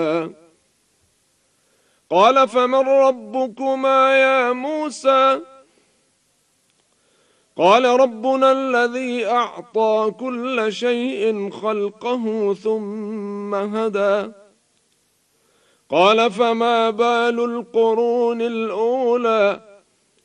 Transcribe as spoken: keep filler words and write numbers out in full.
قال فمن ربكما يا موسى قال ربنا الذي أعطى كل شيء خلقه ثم هدى قال فما بال القرون الأولى